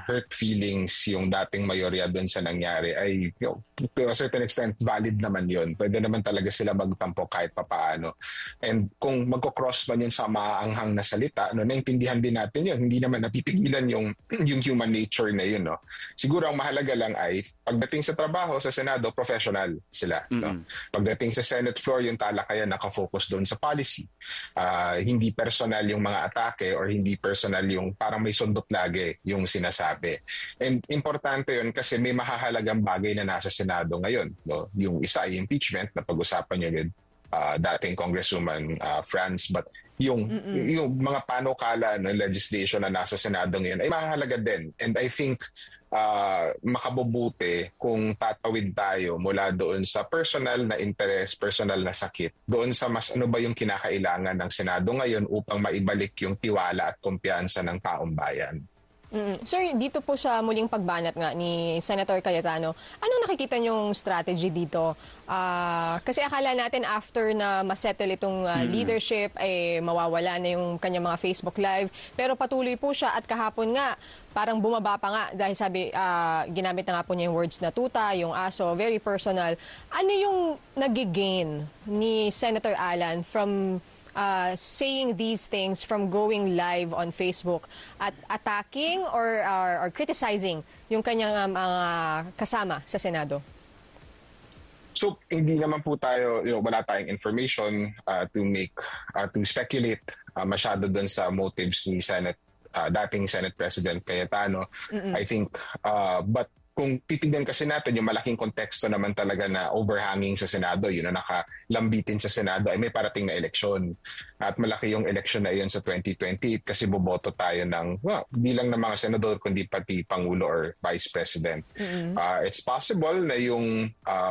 hurt feelings yung dating mayorya doon sa nangyari ay to a certain extent valid naman yun. Pwede naman talaga sila magtampo kahit papaano. And kung magko-cross man yun sa maaanghang na salita, naintindihan din natin yun. Hindi naman napipigilan yung human nature na yun. No? Siguro ang mahalaga lang ay pagdating sa trabaho sa Senado, professional sila. No? Pagdating sa Senate floor, yung talakayan nakafocus doon sa policy. Hindi personal yung mga atake or hindi personal yung parang may sundot lagi yung sinasabi. And importante yun kasi may mahahalagang bagay na nasa Senado ngayon. No? Yung isa ay impeachment na pag-usapan nyo with dating Congresswoman Franz, but yung mga panukala ng legislation na nasa Senado ngayon ay mahalaga din. And I think makabubuti kung tatawid tayo mula doon sa personal na interest, personal na sakit, doon sa mas ano ba yung kinakailangan ng Senado ngayon upang maibalik yung tiwala at kumpiyansa ng taong bayan. Sir, dito po sa muling pagbanat nga ni Senator Cayetano, anong nakikita niyong strategy dito? Kasi akala natin after na masettle itong leadership, ay mawawala na yung kanyang mga Facebook Live. Pero patuloy po siya at kahapon nga, parang bumaba pa nga dahil sabi, ginamit na nga po niya yung words na tuta, yung aso, very personal. Ano yung nagigain ni Senator Alan from saying these things, from going live on Facebook at attacking or criticizing yung kanyang mga kasama sa Senado? So hindi naman po tayo, wala tayong information to speculate masyado dun sa motives ni dating Senate President Cayetano. I think, but kung titignan kasi natin yung malaking konteksto naman talaga na overhanging sa Senado, yun na nakalambitin sa Senado ay may parating na eleksyon. At malaki yung eleksyon na yun sa 2028 kasi boboto tayo ng, bilang ng mga senador kundi pati Pangulo or Vice President. It's possible na yung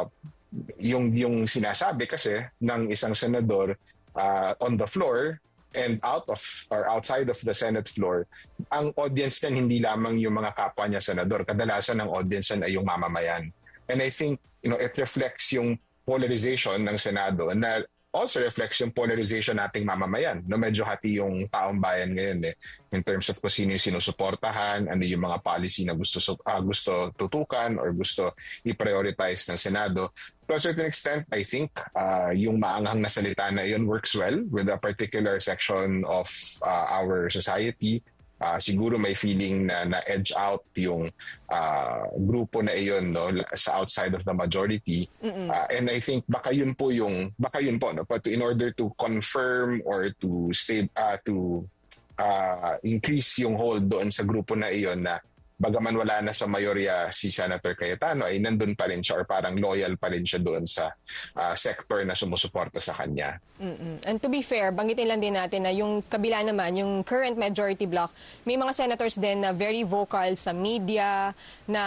sinasabi kasi ng isang senador on the floor and outside of the Senate floor, ang audience niyan hindi lamang yung mga kapwa niya senador. Kadalasan ang audience niyan ay yung mamamayan. And I think, it reflects yung polarization ng Senado na also reflects yung polarization nating mamamayan. Medyo hati yung taong bayan ngayon in terms of kung sino yung sinusuportahan, ano yung mga policy na gusto tutukan or gusto i-prioritize ng Senado. To a certain extent, I think yung maanghang na salita na yun works well with a particular section of our society. Siguro may feeling na na-edge out yung grupo na iyon sa outside of the majority. And I think baka yun po but in order to confirm or to increase yung hold doon sa grupo na iyon na bagaman wala na sa mayorya si Senator Cayetano ay nandun pa rin siya or parang loyal pa rin siya doon sa sector na sumusuporta sa kanya. And to be fair, banggitin lang din natin na yung kabila naman, yung current majority bloc, may mga senators din na very vocal sa media na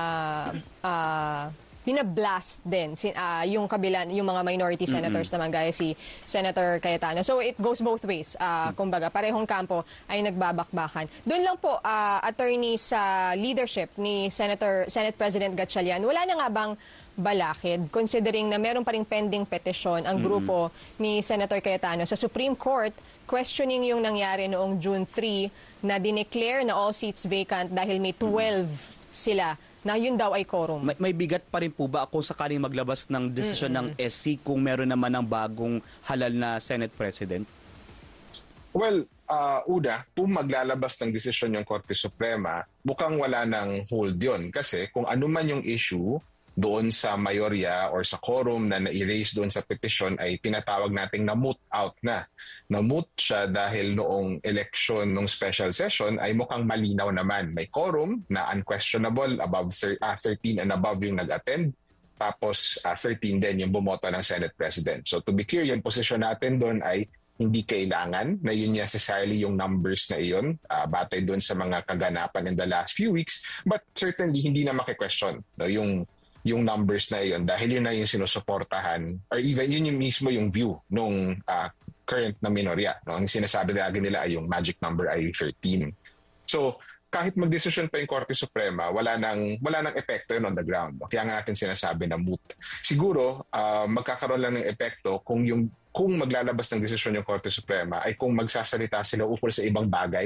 binablast din yung kabila, yung mga minority senators naman gaya si Senator Cayetano. So it goes both ways. Kumbaga, parehong kampo ay nagbabakbakan. Doon lang po, attorney, sa leadership ni Senate President Gatchalian, wala na nga bang balakid considering na meron pa ring pending petition ang grupo ni Senator Cayetano sa Supreme Court questioning yung nangyari noong June 3 na dineclare na all seats vacant dahil may 12 sila na yun daw ay quorum. May bigat pa rin po ba kung sakaling maglabas ng desisyon ng SC kung meron naman ng bagong halal na Senate President? Well, kung maglalabas ng desisyon yung Korte Suprema, mukhang wala ng hold yun. Kasi kung ano man yung issue doon sa mayorya or sa quorum na na-erase doon sa petition ay tinatawag nating na-moot out na. Na-moot siya dahil noong election, nung special session ay mukhang malinaw naman. May quorum na unquestionable, above 13 and above yung nag-attend. Tapos 13 din yung bumoto ng Senate President. So to be clear, yung position natin doon ay hindi kailangan na yun necessarily yung numbers na iyon batay doon sa mga kaganapan in the last few weeks. But certainly hindi na maki-question yung numbers na iyon dahil yun na yung sinusuportahan or even yun yung mismo yung view nung current na minorya. Ang sinasabi lagi nila ay yung magic number ay 13. So kahit magdesisyon pa yung Korte Suprema, wala nang epekto yun on the ground. Kaya nga natin sinasabi na moot. Siguro magkakaroon lang ng epekto kung maglalabas ng desisyon yung Korte Suprema ay kung magsasalita sila ukol sa ibang bagay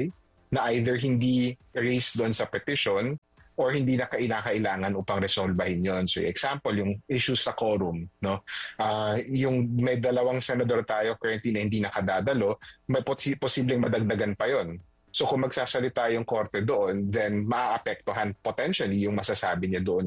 na either hindi raised doon sa petition or hindi na kailangan upang resolbahin yon. So example, yung issues sa quorum, no? Yung may 2 senador tayo currently na hindi nakadadalo, may posibleng madagdagan pa yon. So kung magsasalita yung korte doon, then maaapektuhan potentially yung masasabi niya doon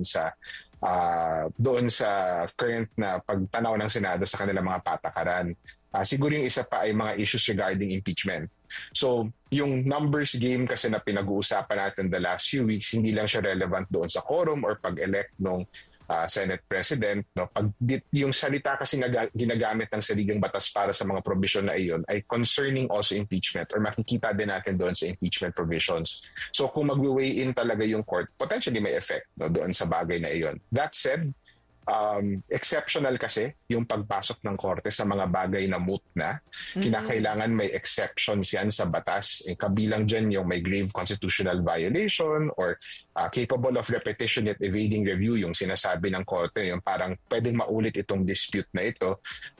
sa current na pagtanaw ng Senado sa kanilang mga patakaran. Siguro yung isa pa ay mga issues regarding impeachment. So yung numbers game kasi na pinag-uusapan natin the last few weeks, hindi lang siya relevant doon sa quorum or pag-elect ng Senate President. No? Yung salita kasi ginagamit ng saligang batas para sa mga provision na iyon ay concerning also impeachment or makikita din natin doon sa impeachment provisions. So kung mag-weigh in talaga yung court, potentially may effect, no, doon sa bagay na iyon. That said, exceptional kasi yung pagpasok ng korte sa mga bagay na moot na. Kinakailangan may exceptions yan sa batas. Kabilang dyan yung may grave constitutional violation or capable of repetition yet evading review, yung sinasabi ng korte, yung parang pwedeng maulit itong dispute na ito.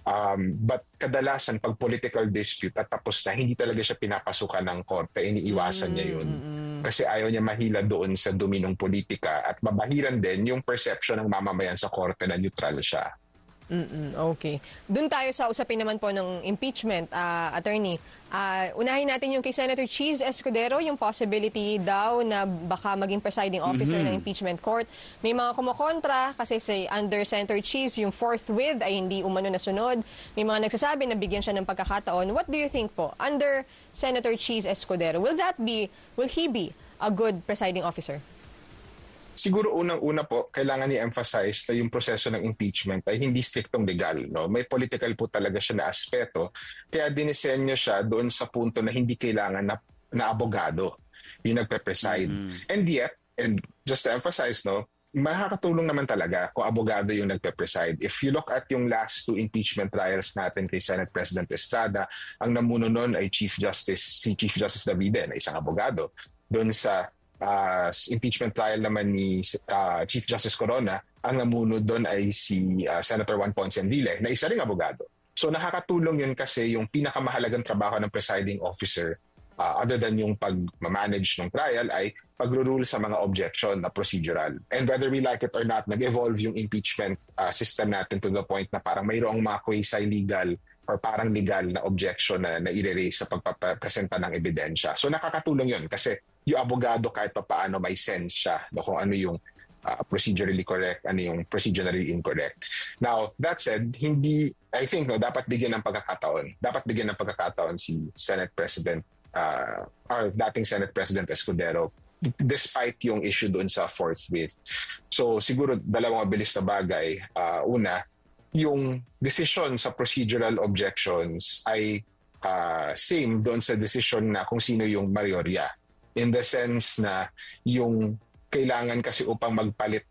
But kadalasan pag political dispute at tapos na, hindi talaga siya pinapasukan ng korte, iniiwasan niya yun. Kasi ayaw niya mahila doon sa dominong politika at mabahiran din yung perception ng mamamayan sa korte na neutral siya. Okay. Doon tayo sa usapin naman po ng impeachment, attorney. Unahin natin yung kay Senator Cheese Escudero, yung possibility daw na baka maging presiding officer ng impeachment court. May mga kumukontra kasi under Senator Cheese, yung forthwith ay hindi umano nasunod. May mga nagsasabi na bigyan siya ng pagkakataon. What do you think po? Under Senator Cheese Escudero, will he be a good presiding officer? Siguro unang-una po, kailangan i-emphasize na yung proseso ng impeachment ay hindi striktong legal. No? May political po talaga siya na aspeto. Kaya dinisenyo siya doon sa punto na hindi kailangan na abogado yung nagpe-preside. And yet, and just to emphasize, no, makakatulong naman talaga kung abogado yung nagpe-preside. If you look at yung last 2 impeachment trials natin kay Senate President Estrada, ang namuno nun ay si Chief Justice Davide na isang abogado. Doon sa impeachment trial naman ni Chief Justice Corona, ang namuno doon ay si Senator Juan Ponce Enrile na isa ring abogado. So nakakatulong yun kasi yung pinakamahalagang trabaho ng presiding officer other than yung pag-manage ng trial ay pagro-rule sa mga objection na procedural. And whether we like it or not, nag-evolve yung impeachment system natin to the point na parang mayroong mga quasi-legal or parang legal na objection na i-raise sa pagpapresenta ng ebidensya. So nakakatulong yun kasi yung abogado kahit pa paano may sense siya kung ano yung procedurally correct, ano yung procedurally incorrect. Now, that said, I think dapat bigyan ng pagkakataon. Dapat bigyan ng pagkakataon si Senate President or dating Senate President Escudero despite yung issue doon sa forthwith. So siguro 2 mabilis na bagay. Una, yung decision sa procedural objections ay same doon sa decision na kung sino yung mayorya. In the sense na yung kailangan kasi upang magpalit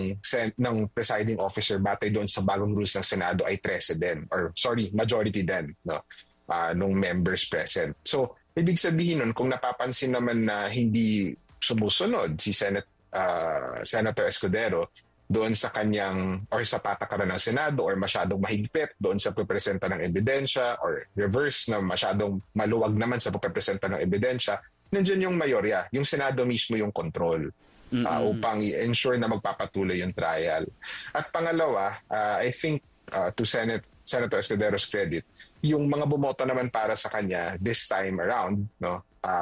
ng presiding officer batay doon sa bagong rules ng Senado ay 13 din. Majority din, no? Nung members present. So, ibig sabihin nun, kung napapansin naman na hindi sumusunod si Senator Escudero doon sa kanyang or sa patakaran ng Senado or masyadong mahigpit doon sa pagpresenta ng ebidensya or reverse na masyadong maluwag naman sa pagpresenta ng ebidensya, nandiyan yung mayorya, yung Senado mismo yung control upang i-ensure na magpapatuloy yung trial. At pangalawa, I think to Senator Escudero's credit, yung mga bumoto naman para sa kanya this time around, no,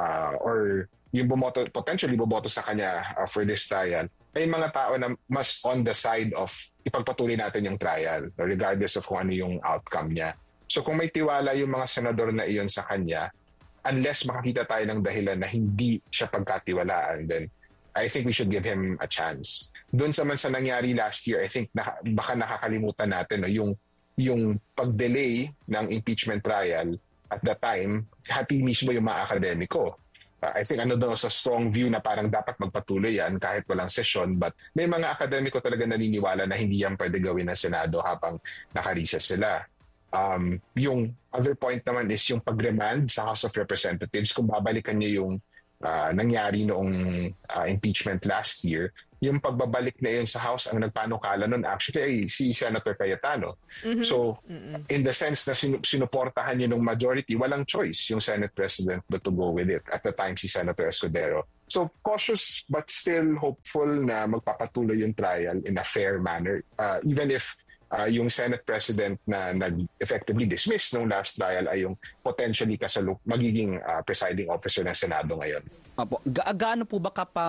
or yung potentially bumoto sa kanya for this trial, ay mga tao na mas on the side of ipagpatuloy natin yung trial regardless of kung ano yung outcome niya. So kung may tiwala yung mga senador na iyon sa kanya, unless makakita tayo ng dahilan na hindi siya pagkatiwalaan, then I think we should give him a chance. Doon sa nangyari last year, I think baka nakakalimutan natin yung pag-delay ng impeachment trial at that time, happy mismo yung mga akademiko. I think sa strong view na parang dapat magpatuloy yan kahit walang session, but may mga akademiko talaga naniniwala na hindi yan pwede gawin ng Senado habang naka-recess sila. Yung other point naman is yung pag-remand sa House of Representatives. Kung babalikan niyo yung nangyari noong impeachment last year, yung pagbabalik na yun sa House, ang nagpanukala nun actually ay si Senator Cayetano. So, in the sense na sinuportahan yun ng majority, walang choice yung Senate President to go with it. At the time, si Senator Escudero. So, cautious but still hopeful na magpapatuloy yung trial in a fair manner. Even if yung Senate President na nag-effectively dismiss nung last trial ay yung potentially magiging presiding officer ng Senado ngayon. Opo. Gaano po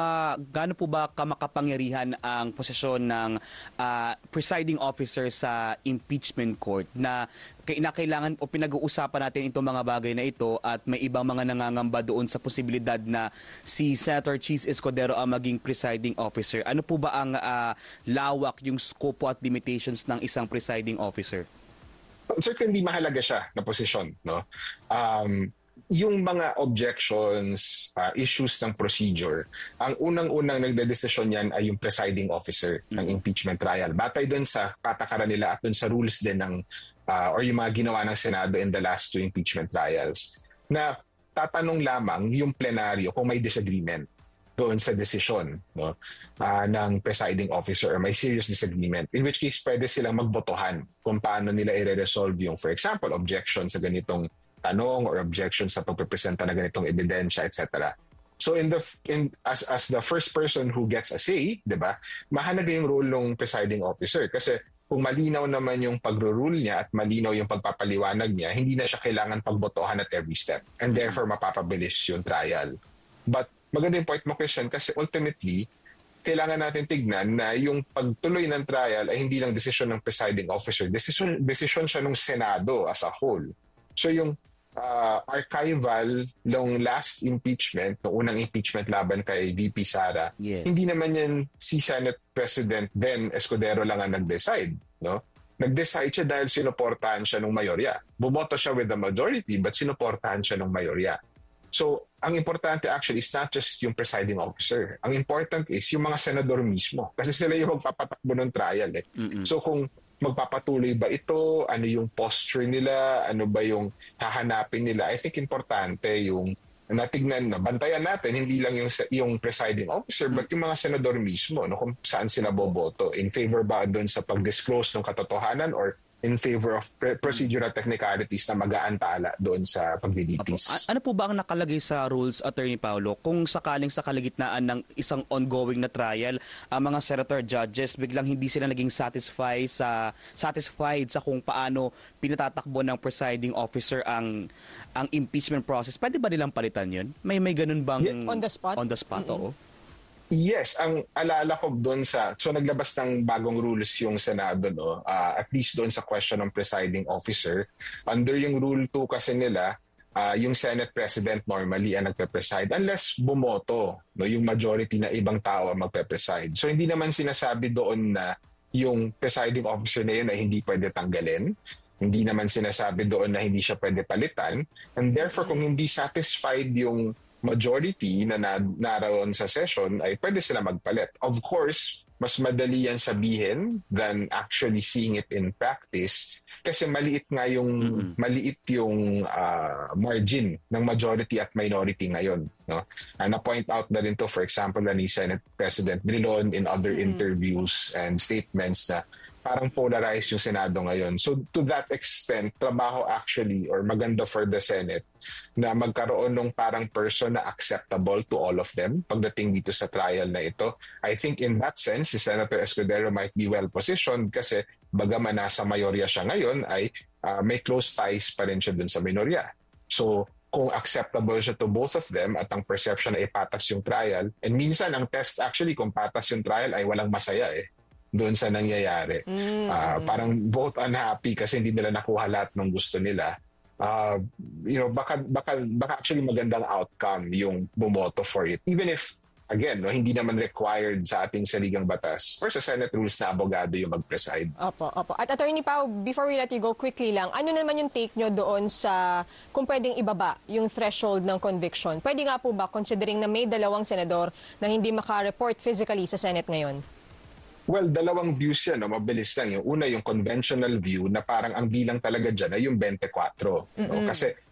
ba makapangyarihan ang posisyon ng presiding officer sa impeachment court na kailangan o pinag-uusapan natin itong mga bagay na ito at may ibang mga nangangamba doon sa posibilidad na si Senator Cheese Escudero ang maging presiding officer? Ano po ba ang lawak, yung scope at limitations ng isang presiding officer? Certainly mahalaga siya na posisyon, no? Yung mga objections, issues ng procedure, ang unang-unang nagdedesisyon yan ay yung presiding officer ng impeachment trial. Batay doon sa patakaran nila at doon sa rules din ng or yung mga ginawa ng Senado in the last 2 impeachment trials na tatanong lamang yung plenaryo kung may disagreement doon sa desisyon, no, ng presiding officer or may serious disagreement, in which case pwede silang magbotohan kung paano nila i-resolve yung, for example, objection sa ganitong tanong or objection sa pagpepresenta na ganitong ebidensya, etc. So as the first person who gets a say, 'di ba? Mahalaga yung role ng presiding officer kasi kung malinaw naman yung pagro-rule niya at malinaw yung pagpapaliwanag niya, hindi na siya kailangan pagbotohan at every step and therefore mapapabilis yung trial. But maganda yung point mo, Christian, kasi ultimately kailangan natin tignan na yung pagtuloy ng trial ay hindi lang desisyon ng presiding officer, desisyon siya ng Senado as a whole. So yung archival ng last impeachment, ng unang impeachment laban kay VP Sara, hindi naman yan si Senate President then Escudero lang ang nag-decide, no? Nag-decide siya dahil sinuportahan siya ng mayorya. Bumoto siya with the majority but sinuportahan siya ng mayorya. So, ang importante actually is not just yung presiding officer. Ang important is yung mga senador mismo kasi sila yung magpapatakbo ng trial eh. So kung magpapatuloy ba ito? Ano yung posture nila? Ano ba yung hahanapin nila? I think importante yung natignan na bantayan natin hindi lang yung presiding officer but yung mga senador mismo, no, kung saan sila boboto, in favor ba doon sa pag-disclose ng katotohanan or in favor of procedural technicalities na mag-aantala doon sa paglilitis. Ano po ba ang nakalagay sa rules, Attorney Paulo, kung sakaling sa kalagitnaan ng isang ongoing na trial, ang mga senator judges biglang hindi sila naging satisfied sa kung paano pinatatakbo ng presiding officer ang impeachment process, pwede ba nilang palitan yun? May ganun bang on the spot? On the spot, oo. Yes, ang alala ko doon so naglabas ng bagong rules yung Senado, no? At least doon sa question ng presiding officer. Under yung Rule 2 kasi nila, yung Senate President normally ang nagpe-preside unless bumoto, no, yung majority na ibang tao ang magpe-preside. So hindi naman sinasabi doon na yung presiding officer na yun ay hindi pwede tanggalin. Hindi naman sinasabi doon na hindi siya pwede palitan. And therefore, kung hindi satisfied yung majority na naroon sa session, ay pwede sila magpalit. Of course, mas madali yan sabihin than actually seeing it in practice kasi maliit yung margin ng majority at minority ngayon, no? Na-point out na rin to, for example, ni Senate President Drilon in other interviews and statements na parang polarized yung Senado ngayon. So to that extent, trabaho actually or maganda for the Senate na magkaroon ng parang person na acceptable to all of them pagdating dito sa trial na ito. I think in that sense, si Senator Escudero might be well positioned kasi bagaman nasa mayorya siya ngayon ay may close ties pa rin siya dun sa minorya. So kung acceptable siya to both of them at ang perception na ipatas yung trial, and minsan ang test actually kung patas yung trial ay walang masaya eh doon sa nangyayari. Parang both unhappy kasi hindi nila nakuha lahat ng gusto nila. Baka actually magandang outcome yung bumoto for it. Even if, again, no, hindi naman required sa ating saligang batas or sa Senate rules na abogado yung mag-preside. Opo. At Attorney Pao, before we let you go, quickly lang, ano naman yung take nyo doon sa kung pwedeng ibaba yung threshold ng conviction? Pwede nga po ba, considering na may 2 senador na hindi maka-report physically sa Senate ngayon? Well, 2 views yan. No? Mabilis lang. Yung una, yung conventional view na parang ang bilang talaga dyan ay yung 24. No? Kasi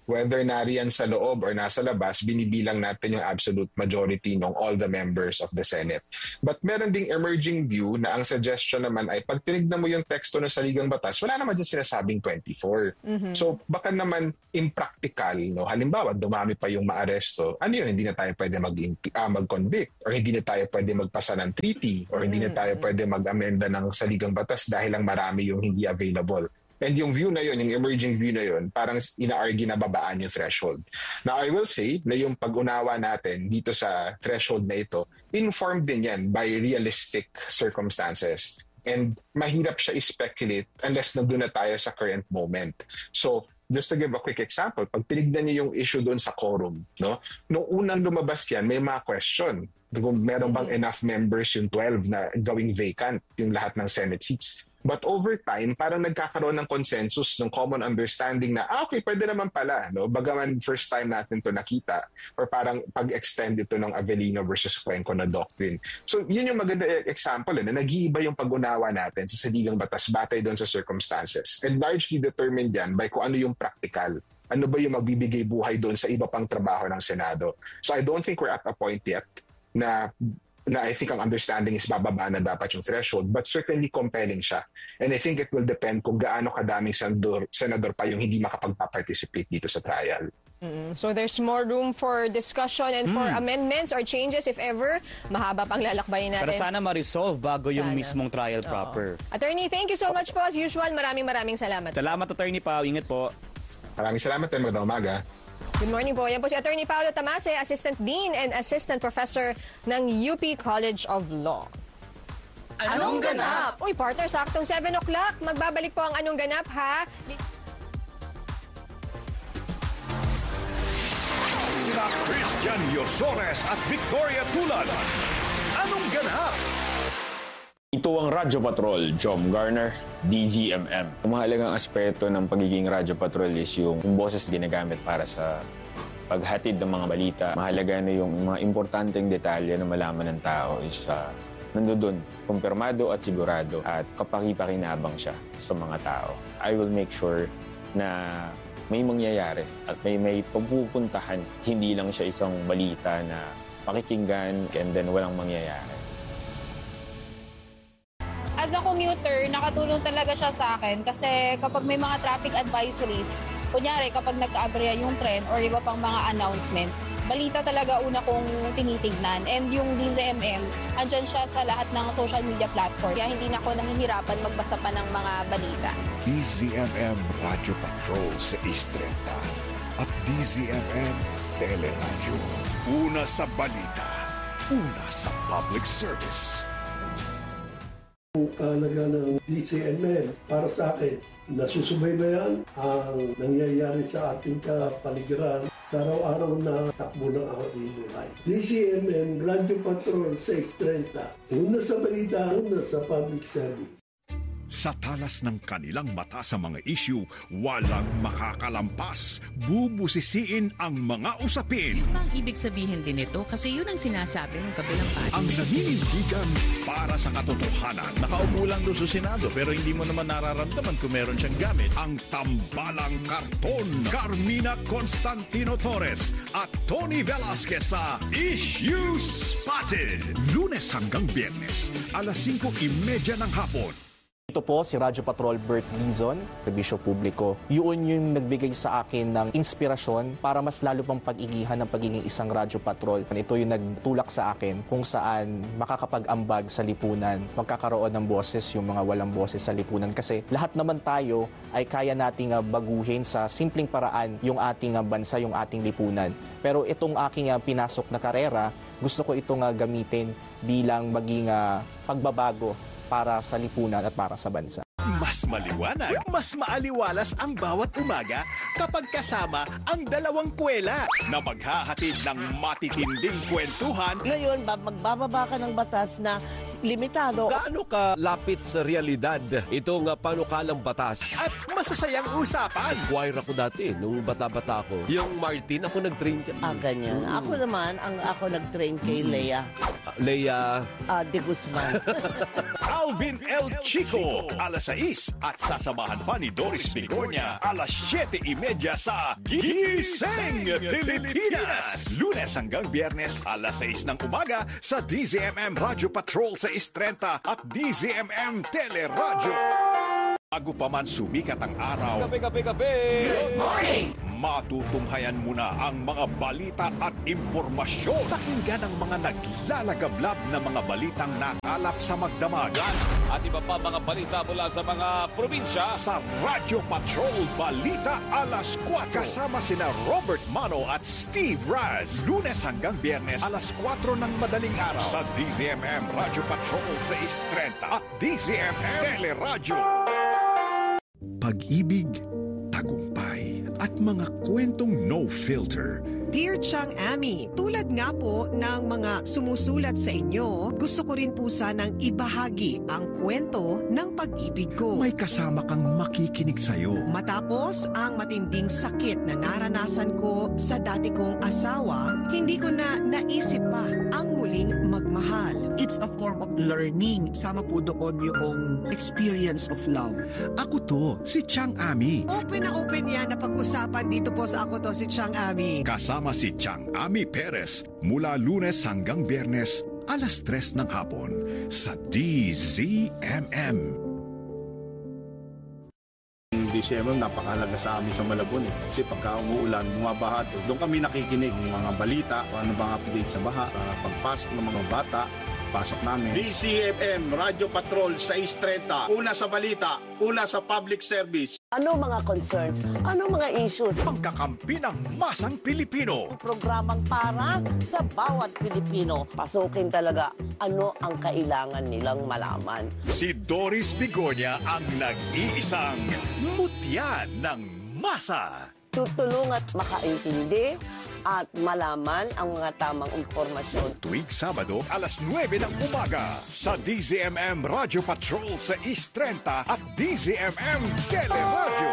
whether nariyan sa loob or nasa labas, binibilang natin yung absolute majority ng all the members of the Senate. But meron ding emerging view na ang suggestion naman ay pag tinignan mo yung teksto ng saligang batas, wala naman dyan sinasabing 24. So baka naman impractical, no? Halimbawa, dumami pa yung maaresto. Ano yun? Hindi na tayo pwede mag-convict or hindi na tayo pwede magpasa ng treaty or hindi na tayo pwede mag-amenda ng saligang batas dahil lang marami yung hindi available. And yung view na yun, yung emerging view na yun, parang ina-argue na babaan yung threshold. Now, I will say na yung pag-unawa natin dito sa threshold na ito, informed din yan by realistic circumstances. And mahirap siya i-speculate unless nandun na tayo sa current moment. So, just to give a quick example, pag tinignan niyo yung issue doon sa quorum, no? Nung unang lumabas yan, may mga question. Kung meron bang enough members yung 12 na gawing vacant yung lahat ng Senate seats. But over time, parang nagkakaroon ng consensus, ng common understanding na, okay, pwede naman pala. No? Bagaman first time natin to nakita or parang pag-extend ito ng Avellino versus Cuenco na doctrine. So yun yung maganda example na nag-iiba yung pag-unawa natin sa saligang batas batay doon sa circumstances. And largely determined yan by kung ano yung practical. Ano ba yung magbibigay buhay doon sa iba pang trabaho ng Senado. So I don't think we're at a point yet na I think ang understanding is bababa na dapat yung threshold, but certainly compelling siya. And I think it will depend kung gaano kadaming senador pa yung hindi makapagpa-participate dito sa trial. So there's more room for discussion and for amendments or changes if ever. Mahaba pang lalakbayin natin. Pero sana ma-resolve bago yung mismong trial proper. Attorney, thank you so much po. As usual, maraming salamat. Salamat, Attorney Pao. Ingat po. Maraming salamat and magandang umaga. Good morning po. Yan po si Attorney Paolo Tamase, Assistant Dean and Assistant Professor ng UP College of Law. Anong ganap? Uy, partner, saktong 7 o'clock. Magbabalik po ang Anong Ganap, ha? Sina Christian Yosores at Victoria Tulad. Anong ganap? Ito ang Radyo Patrol, Jom Garner, DZMM. Ang mahalagang aspeto ng pagiging Radyo Patrol is yung boses ginagamit para sa paghatid ng mga balita. Mahalaga na yung mga importanteng detalye na malaman ng tao is nandoon, kumpirmado at sigurado at kapaki-pakinabang siya sa mga tao. I will make sure na may mangyayari at may pagpupuntahan. Hindi lang siya isang balita na pakikinggan and then walang mangyayari. As a commuter, nakatulong talaga siya sa akin kasi kapag may mga traffic advisories, kunyari kapag nagka-aberya yung tren or iba pang mga announcements, balita talaga una kong tinitignan. And yung DZMM, andyan siya sa lahat ng social media platform. Kaya hindi na ako nahihirapan magbasa pa ng mga balita. DZMM Radio Patrol sa East 30 at DZMM Teleradyo. Una sa balita, una sa public service. Ang kahalaga ng DZMM para sa akin, nasusubaybayan ang nangyayari sa ating kapaligiran sa araw-araw na takbo ng ating buhay. DZMM, Radio Patrol 630. Una sa balita, una sa public service. Sa talas ng kanilang mata sa mga issue, walang makakalampas. Bubusisiin ang mga usapin. Ang ibig sabihin din ito kasi yun ang sinasabi ng kabilang party. Ang naninindigan para sa katotohanan. Nakaupo lang doon sa Senado pero hindi mo naman nararamdaman kung meron siyang gamit. Ang tambalang karton. Carmina Constantino Torres at Tony Velasquez sa Issue Spotted. Lunes hanggang Biyernes, alas 5:30 ng hapon. Ito po si Radyo Patrol Bert Dizon, Serbisyo Publiko. Yun yung nagbigay sa akin ng inspirasyon para mas lalo pang pag-igihan ng pagiging isang Radyo Patrol. Ito yung nagtulak sa akin kung saan makakapag-ambag sa lipunan, magkakaroon ng boses yung mga walang boses sa lipunan. Kasi lahat naman tayo ay kaya nating baguhin sa simpleng paraan yung ating bansa, yung ating lipunan. Pero itong aking pinasok na karera, gusto ko itong gamitin bilang maging pagbabago para sa lipunan at para sa bansa. Mas maliwanag, mas maaliwalas ang bawat umaga kapag kasama ang dalawang kwela na maghahatid ng matitinding kwentuhan. Ngayon, magbababa ka ng batas na limitado. Gaano ka lapit sa realidad itong panukalang batas? At masasayang usapan. Choir ako dati, nung bata-bata ako. Yung Martin, ako nag-train dyan. Ganyan. Ako naman, ako nag-train kay Lea. Lea? De Guzman. Alvin El Chico, alas 6 6 at sasamahan pa ni Doris Bigornia alas 7:30 sa Gising Pilipinas. Lunes hanggang Biyernes alas 6 ng umaga sa DZMM Radio Patrol 630 at DZMM Teleradyo. Bago pa man sumikat ang araw, Kape! Good morning! Matutunghayan muna ang mga balita at impormasyon. Pakinggan ang mga naglalagablab na mga balitang nakalap sa magdamagan. At iba pa mga balita mula sa mga probinsya. Sa Radio Patrol Balita Alas 4. Kasama sina Robert Mano at Steve Raz. Lunes hanggang Biyernes alas 4 ng madaling araw. Sa DZMM Radio Patrol 630 at DZMM Teleradyo. Pag-ibig, tagumpay, at mga kwentong no filter. Dear Chang Ami, tulad nga po ng mga sumusulat sa inyo, gusto ko rin po sanang ibahagi ang kwento ng pag-ibig ko. May kasama kang makikinig sa'yo. Matapos ang matinding sakit na naranasan ko sa dati kong asawa, hindi ko na naisip pa ang muling magmahal. It's a form of learning. Sama po doon yung experience of love. Ako to, si Chang Ami. Open na open yan na pag-usapan dito po sa Ako To Si Chang Ami. Kasama si Chang Ami Perez mula Lunes hanggang Biyernes alas 3 ng hapon sa DZMM. DZMM napakahalaga sa amin sa Malabon kasi pagka umuulan, bumabaha to. Doon kami nakikinig ng mga balita, kung ano bang update sa baha, sa pagpasok ng mga bata, pasok namin. DZMM Radio Patrol 630. Una sa balita, una sa public service. Ano mga concerns? Ano mga issues? Pangkakampi ng masang Pilipino. Programang para sa bawat Pilipino. Pasukin talaga ano ang kailangan nilang malaman. Si Doris Bigornia ang nag-iisang mutya ng masa. Tutulong at makaintindi at malaman ang mga tamang impormasyon. Tuwing Sabado, alas 9 ng umaga sa DZMM Radio Patrol sa 630 at DZMM Teleradyo.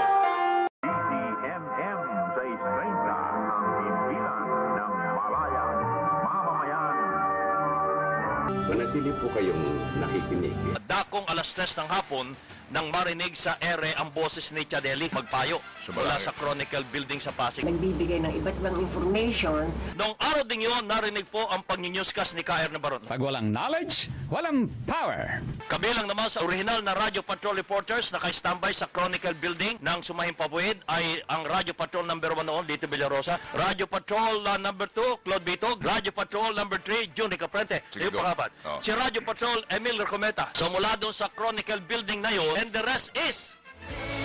DZMM sa 630 ang himpilan ng malayang mamamayan. Manatili po kayong nakikinig. Dakong alas 3 ng hapon nang marinig sa ere ang boses ni Chadeli magpayo mula sa Chronicle Building sa Pasig. Nagbibigay ng iba't ibang information. Noong araw din yun, narinig po ang pag-newscast ni K.R. Nabaron. Pag walang knowledge, walang power. Kabilang naman sa original na Radio Patrol reporters na kay-standby sa Chronicle Building ng Sumahimpabuhid ay ang Radio Patrol number 1 noon, Lito Villarosa, Radio Patrol number 2, Claude Bitog, Radio Patrol number 3, June Caprente. Yung pangapat. Si Radio Patrol, Emil Recometa. So mula doon sa Chronicle Building na yun, and the rest is